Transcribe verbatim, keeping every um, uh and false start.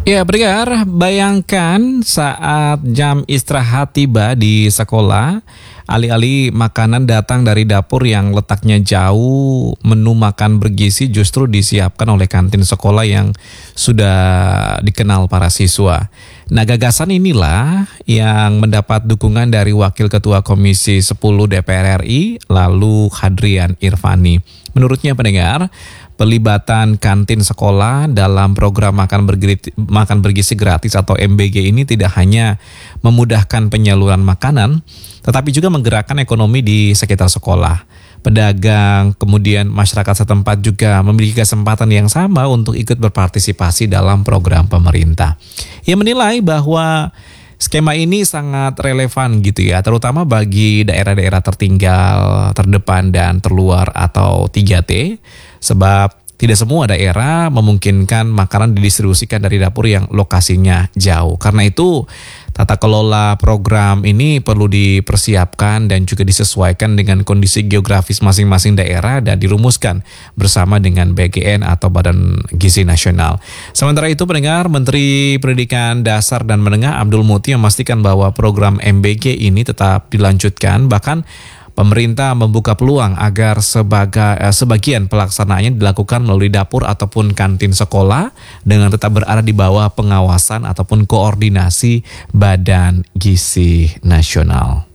Ya, pendengar, bayangkan saat jam istirahat tiba di sekolah, alih-alih makanan datang dari dapur yang letaknya jauh, menu makan bergizi justru disiapkan oleh kantin sekolah yang sudah dikenal para siswa. Nah, gagasan inilah yang mendapat dukungan dari Wakil Ketua Komisi sepuluh D P R R I, lalu Hadrian Irvani. Menurutnya, pendengar, pelibatan kantin sekolah dalam program makan bergizi, makan bergizi gratis atau M B G ini tidak hanya memudahkan penyaluran makanan, tetapi juga menggerakkan ekonomi di sekitar sekolah. Pedagang, kemudian masyarakat setempat juga memiliki kesempatan yang sama untuk ikut berpartisipasi dalam program pemerintah. Ia menilai bahwa skema ini sangat relevan gitu ya, terutama bagi daerah-daerah tertinggal, terdepan dan terluar atau tiga T, sebab tidak semua daerah memungkinkan makanan didistribusikan dari dapur yang lokasinya jauh. Karena itu, tata kelola program ini perlu dipersiapkan dan juga disesuaikan dengan kondisi geografis masing-masing daerah dan dirumuskan bersama dengan B G N atau Badan Gizi Nasional. Sementara itu, pendengar, Menteri Pendidikan Dasar dan Menengah Abdul Muti memastikan bahwa program M B G ini tetap dilanjutkan, bahkan pemerintah membuka peluang agar sebagai, eh, sebagian pelaksanaannya dilakukan melalui dapur ataupun kantin sekolah dengan tetap berada di bawah pengawasan ataupun koordinasi Badan Gizi Nasional.